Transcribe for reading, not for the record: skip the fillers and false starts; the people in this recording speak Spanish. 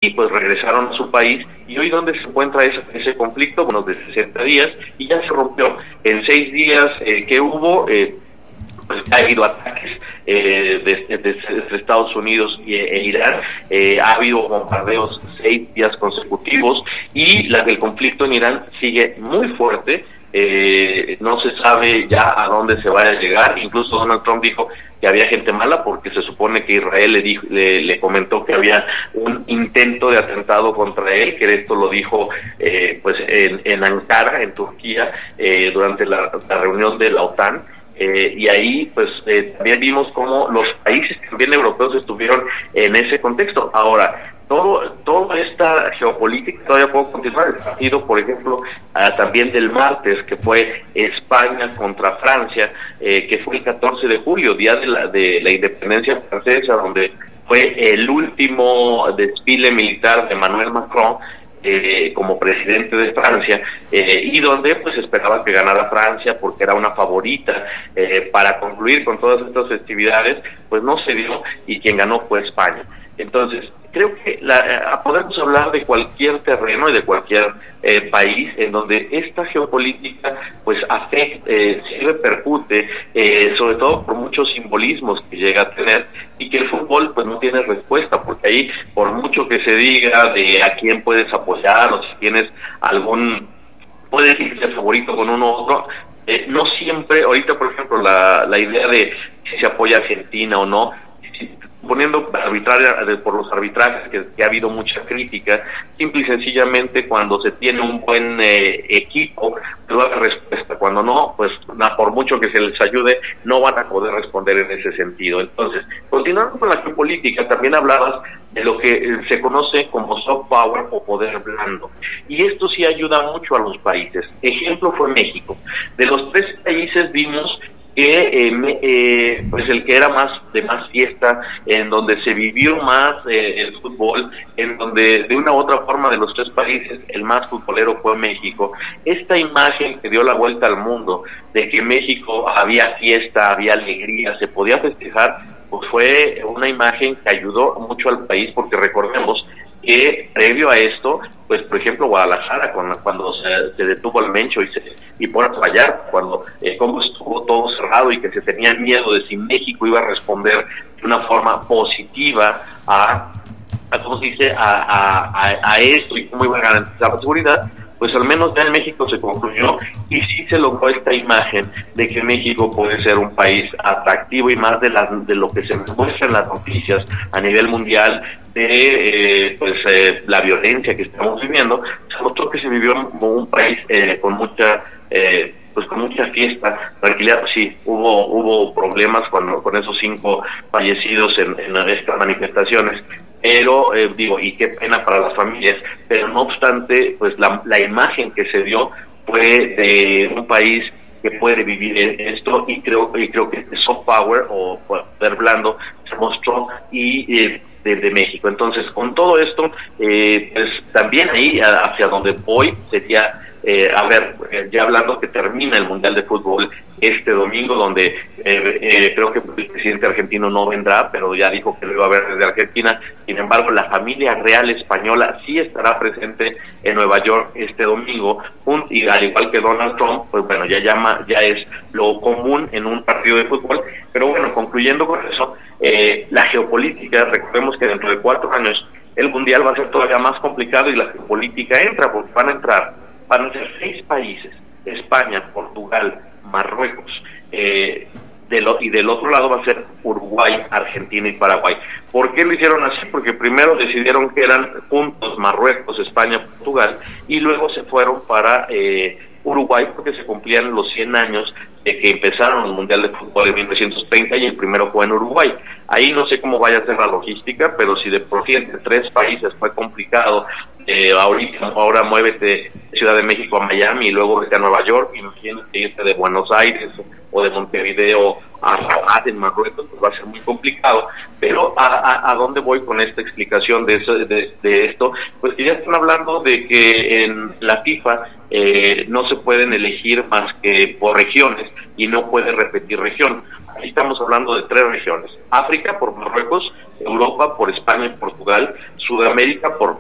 y pues regresaron a su país. Y hoy, ¿dónde se encuentra ese conflicto? Bueno, de 60 días, y ya se rompió. En 6 días que hubo, pues ha habido ataques desde Estados Unidos e Irán, ha habido bombardeos 6 días consecutivos, y el conflicto en Irán sigue muy fuerte. No se sabe ya a dónde se vaya a llegar. Incluso Donald Trump dijo que había gente mala, porque se supone que Israel le comentó que había un intento de atentado contra él, que esto lo dijo pues en Ankara, en Turquía, durante la reunión de la OTAN. Y ahí pues también vimos cómo los países también europeos estuvieron en ese contexto. Ahora, toda esta geopolítica todavía puede continuar. El partido, por ejemplo, también del martes, que fue España contra Francia, que fue el 14 de julio, día de la independencia francesa, donde fue el último desfile militar de Emmanuel Macron como presidente de Francia, y donde pues esperaba que ganara Francia porque era una favorita para concluir con todas estas festividades. Pues no se dio, y quien ganó fue España. Entonces, creo que podemos hablar de cualquier terreno y de cualquier país en donde esta geopolítica pues afecta, sí repercute, sobre todo por muchos simbolismos que llega a tener, y que el fútbol pues no tiene respuesta, porque ahí, por mucho que se diga de a quién puedes apoyar, o si tienes puedes irse favorito con uno u otro, no siempre. Ahorita, por ejemplo, la idea de si se apoya a Argentina o no, poniendo por los arbitrajes, que ha habido mucha crítica, simple y sencillamente cuando se tiene un buen equipo, no da respuesta. Cuando no, pues por mucho que se les ayude, no van a poder responder en ese sentido. Entonces, continuando con la geopolítica, también hablabas de lo que se conoce como soft power o poder blando, y esto sí ayuda mucho a los países. Ejemplo fue México. De los 3 países vimos que pues el que era de más fiesta, en donde se vivió más el fútbol, en donde de una u otra forma de los 3 países el más futbolero fue México. Esta imagen que dio la vuelta al mundo, de que México había fiesta, había alegría, se podía festejar, pues fue una imagen que ayudó mucho al país, porque recordemos que previo a esto, pues por ejemplo Guadalajara, cuando se detuvo el Mencho y Puerto Vallarta, cuando como estuvo todo cerrado y que se tenía miedo de si México iba a responder de una forma positiva a ¿cómo se dice?, a esto, y cómo iba a garantizar la seguridad, pues al menos ya en México se concluyó, y sí se logró esta imagen de que México puede ser un país atractivo, y más de lo que se muestra en las noticias a nivel mundial, de la violencia que estamos viviendo. Se mostró que se vivió como un país con mucha fiesta, tranquilidad. Sí, hubo problemas con esos 5 fallecidos en estas manifestaciones, pero y qué pena para las familias, pero no obstante, pues la imagen que se dio fue de un país que puede vivir esto, y creo que este soft power o poder blando se mostró de México. Entonces, con todo esto, pues también ahí hacia donde voy sería ya hablando que termina el Mundial de Fútbol este domingo, donde creo que el presidente argentino no vendrá, pero ya dijo que lo iba a ver desde Argentina. Sin embargo, la familia real española sí estará presente en Nueva York este domingo, y al igual que Donald Trump, pues bueno, ya es lo común en un partido de fútbol. Pero bueno, concluyendo con eso, la geopolítica, recordemos que dentro de 4 años el Mundial va a ser todavía más complicado, y la geopolítica entra, porque van a ser 6 países: España, Portugal, Marruecos, y del otro lado va a ser Uruguay, Argentina y Paraguay. ¿Por qué lo hicieron así? Porque primero decidieron que eran juntos Marruecos, España, Portugal, y luego se fueron para Uruguay, porque se cumplían los 100 años de que empezaron el Mundial de Fútbol en 1930, y el primero fue en Uruguay. Ahí no sé cómo vaya a ser la logística, pero si de por sí entre 3 países fue complicado, ahora muévete de Ciudad de México a Miami y luego vete a Nueva York, imagínate irte de Buenos Aires o de Montevideo a Rabat en Marruecos, pues va a ser muy complicado. Pero ¿a dónde voy con esta explicación de esto? Pues que ya están hablando de que en la FIFA no se pueden elegir más que por regiones, y no puede repetir región. Aquí estamos hablando de 3 regiones: África por Marruecos, Europa por España y Portugal, Sudamérica por